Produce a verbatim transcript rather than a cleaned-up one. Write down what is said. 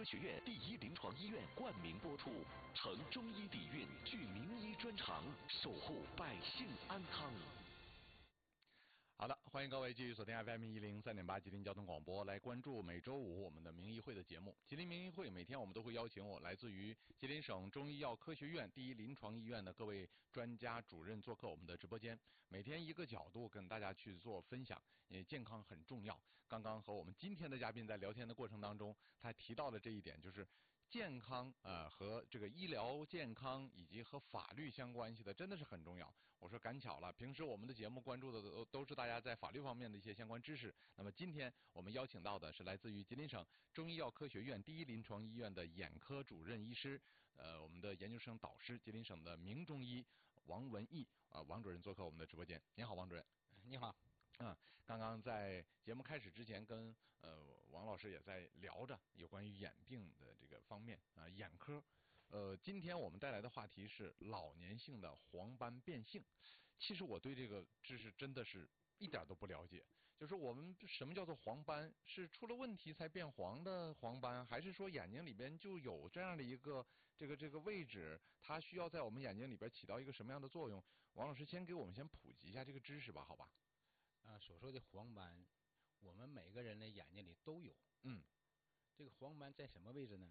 学院第一临床医院冠名播出，承中医底蕴，聚名医专长，守护百姓安康。 好的，欢迎各位继续锁定 F M 一零三点八吉林交通广播，来关注每周五我们的名医会的节目。吉林名医会每天我们都会邀请我来自于吉林省中医药科学院第一临床医院的各位专家主任做客我们的直播间，每天一个角度跟大家去做分享。也健康很重要。刚刚和我们今天的嘉宾在聊天的过程当中，他提到了这一点，就是健康呃和这个医疗健康以及和法律相关系的，真的是很重要。我说赶巧了，平时我们的节目关注的都都是大家在法律方面的一些相关知识。那么今天我们邀请到的是来自于吉林省中医药科学院第一临床医院的眼科主任医师，呃，我们的研究生导师，吉林省的名中医王文义啊、呃，王主任做客我们的直播间。你好，王主任。 你好。 啊、嗯，刚刚在节目开始之前跟呃王老师也在聊着有关于眼病的这个方面啊、呃，眼科。呃，今天我们带来的话题是老年性的黄斑变性。其实我对这个知识真的是一点都不了解，就是我们什么叫做黄斑？是出了问题才变黄的黄斑，还是说眼睛里边就有这样的一个这个这个位置，它需要在我们眼睛里边起到一个什么样的作用？王老师先给我们先普及一下这个知识吧，好吧？ 啊，所说的黄斑，我们每个人的眼睛里都有。 嗯， 这个黄斑在什么位置呢？